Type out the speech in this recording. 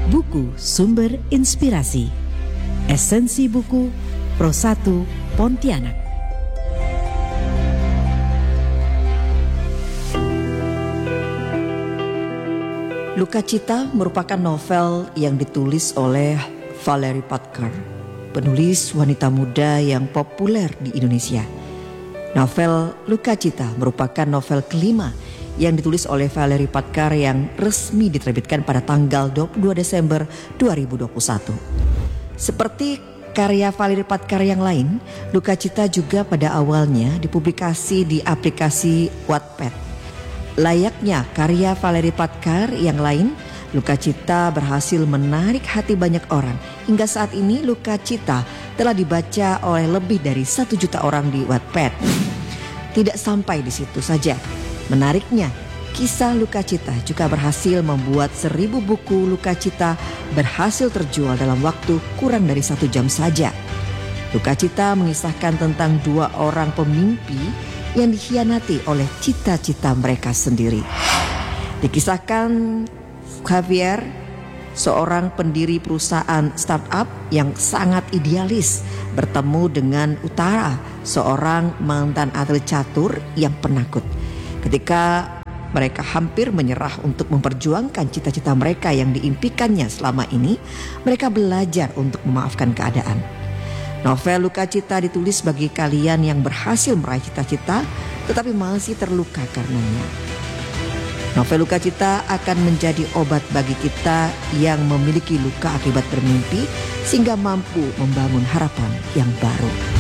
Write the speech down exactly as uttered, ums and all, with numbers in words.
Buku Sumber Inspirasi. Esensi buku Pro satu Pontianak. Lukacita merupakan novel yang ditulis oleh Valerie Patkar, penulis wanita muda yang populer di Indonesia. Novel Lukacita merupakan novel kelima yang ditulis oleh Valerie Patkar yang resmi diterbitkan pada tanggal dua puluh dua Desember dua ribu dua puluh satu. Seperti karya Valerie Patkar yang lain, Lukacita juga pada awalnya dipublikasi di aplikasi Wattpad. Layaknya karya Valerie Patkar yang lain, Lukacita berhasil menarik hati banyak orang. Hingga saat ini Lukacita telah dibaca oleh lebih dari satu juta orang di Wattpad. Tidak sampai di situ saja. Menariknya, kisah Lukacita juga berhasil membuat seribu buku Lukacita berhasil terjual dalam waktu kurang dari satu jam saja. Lukacita mengisahkan tentang dua orang pemimpi yang dikhianati oleh cita-cita mereka sendiri. Dikisahkan Javier, seorang pendiri perusahaan startup yang sangat idealis, bertemu dengan Utara, seorang mantan atlet catur yang penakut. Ketika mereka hampir menyerah untuk memperjuangkan cita-cita mereka yang diimpikannya selama ini, mereka belajar untuk memaafkan keadaan. Novel Lukacita ditulis bagi kalian yang berhasil meraih cita-cita tetapi masih terluka karenanya. Novel Lukacita akan menjadi obat bagi kita yang memiliki luka akibat bermimpi sehingga mampu membangun harapan yang baru.